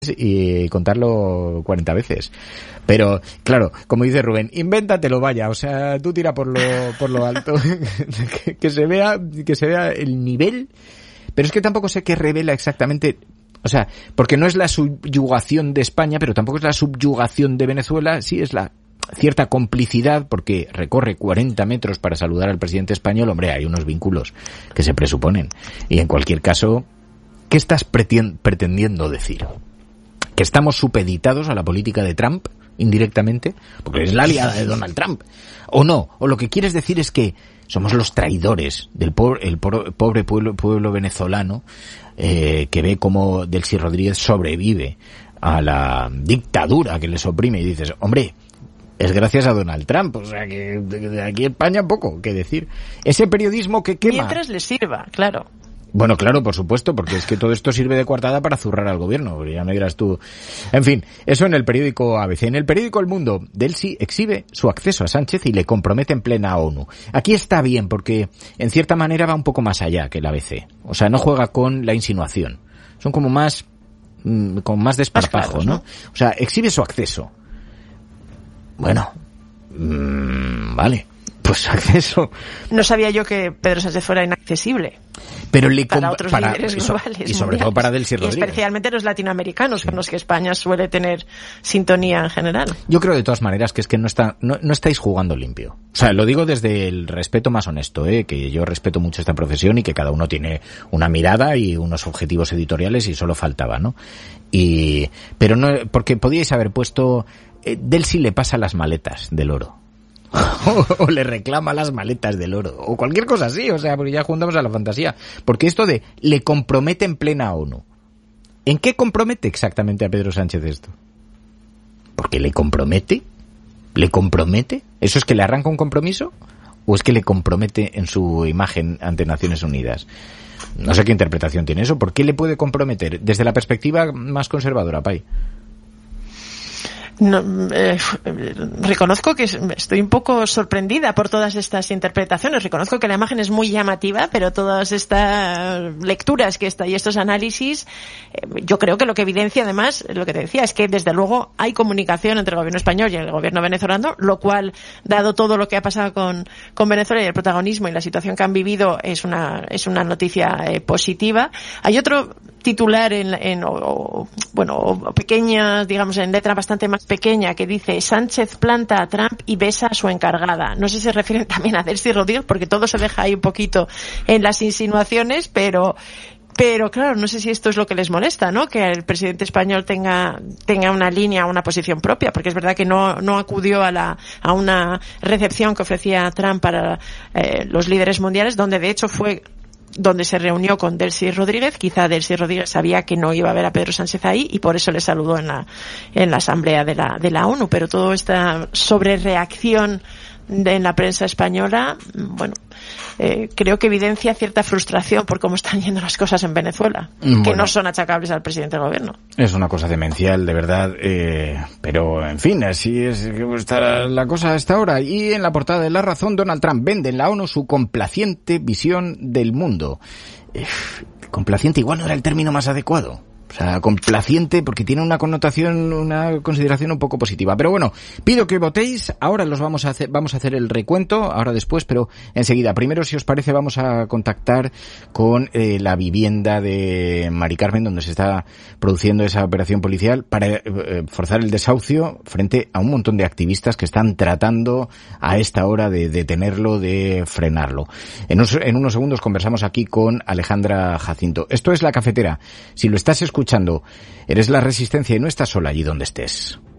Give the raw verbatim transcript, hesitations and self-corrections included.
y contarlo cuarenta veces. Pero, claro, como dice Rubén, invéntatelo, vaya, o sea, tú tira por lo, por lo alto, que, que se vea, que se vea el nivel, pero es que tampoco sé qué revela exactamente, o sea, porque no es la subyugación de España, pero tampoco es la subyugación de Venezuela, sí es la cierta complicidad, porque recorre cuarenta metros para saludar al presidente español. Hombre, hay unos vínculos que se presuponen. Y en cualquier caso, ¿qué estás pretendiendo decir? ¿Que estamos supeditados a la política de Trump, indirectamente? Porque es la aliada de Donald Trump. ¿O no? ¿O lo que quieres decir es que somos los traidores del pobre, el pobre pueblo, pueblo venezolano, eh, que ve cómo Delcy Rodríguez sobrevive a la dictadura que les oprime, y dices, hombre, es gracias a Donald Trump, o sea que de aquí en España poco que decir. Ese periodismo que quema. Mientras les sirva, claro. Bueno, claro, por supuesto, porque es que todo esto sirve de coartada para zurrar al gobierno, ya me dirás tú. En fin, eso en el periódico A B C. En el periódico El Mundo, Delcy exhibe su acceso a Sánchez y le compromete en plena ONU. Aquí está bien, porque en cierta manera va un poco más allá que el A B C. O sea, no juega con la insinuación. Son como más, mmm, con más desparpajo, más claros, ¿no? ¿no? O sea, exhibe su acceso. Bueno, mmm, vale. Pues acceso. No sabía yo que Pedro Sánchez fuera inaccesible. Pero le para otros para, líderes globales. Y sobre mundiales. Todo para Delcy Rodríguez. Y especialmente los latinoamericanos, sí, con los que España suele tener sintonía en general. Yo creo de todas maneras que es que no está, no, no estáis jugando limpio. O sea, lo digo desde el respeto más honesto, ¿eh? Que yo respeto mucho esta profesión y que cada uno tiene una mirada y unos objetivos editoriales y solo faltaba, ¿no? Y, pero no, porque podíais haber puesto, eh, Delcy le pasa las maletas del oro. O, o le reclama las maletas del oro, o cualquier cosa así, o sea, porque ya juntamos a la fantasía. Porque esto de le compromete en plena ONU, ¿en qué compromete exactamente a Pedro Sánchez esto? ¿Porque le compromete? ¿Le compromete? ¿Eso es que le arranca un compromiso? ¿O es que le compromete en su imagen ante Naciones Unidas? No sé qué interpretación tiene eso. ¿Por qué le puede comprometer? Desde la perspectiva más conservadora, Pai. No, eh, reconozco que estoy un poco sorprendida por todas estas interpretaciones. Reconozco que la imagen es muy llamativa, pero todas estas lecturas que está y estos análisis, eh, yo creo que lo que evidencia además, lo que te decía, es que desde luego hay comunicación entre el gobierno español y el gobierno venezolano, lo cual, dado todo lo que ha pasado con, con Venezuela y el protagonismo y la situación que han vivido, es una, es una noticia eh, positiva. Hay otro titular en, en o, o, bueno, o pequeña, digamos, en letra bastante más pequeña, que dice: Sánchez planta a Trump y besa a su encargada. No sé si se refieren también a Delcy Rodríguez, porque todo se deja ahí un poquito en las insinuaciones, pero pero claro, no sé si esto es lo que les molesta, ¿no? Que el presidente español tenga tenga una línea, una posición propia, porque es verdad que no no acudió a la a una recepción que ofrecía Trump para eh, los líderes mundiales, donde de hecho fue donde se reunió con Delcy Rodríguez. Quizá Delcy Rodríguez sabía que no iba a ver a Pedro Sánchez ahí y por eso le saludó en la en la asamblea de la de la ONU, pero toda esta sobrereacción de, en la prensa española, bueno, eh, creo que evidencia cierta frustración por cómo están yendo las cosas en Venezuela, bueno, que no son achacables al presidente del gobierno. Es una cosa demencial, de verdad, eh, pero en fin, así es que está la cosa a esta hora. Y en la portada de La Razón, Donald Trump vende en la ONU su complaciente visión del mundo. Eh, complaciente igual no era el término más adecuado. O sea, complaciente, porque tiene una connotación, una consideración un poco positiva. Pero bueno, pido que votéis. Ahora los vamos a hacer, vamos a hacer el recuento, ahora después, pero enseguida. Primero, si os parece, vamos a contactar con eh, la vivienda de Mari Carmen, donde se está produciendo esa operación policial para eh, forzar el desahucio frente a un montón de activistas que están tratando a esta hora de detenerlo, de frenarlo. En, un, en unos segundos conversamos aquí con Alejandra Jacinto. Esto es La Cafetera. Si lo estás escuchando, escuchando, eres La Resistencia y no estás sola allí donde estés.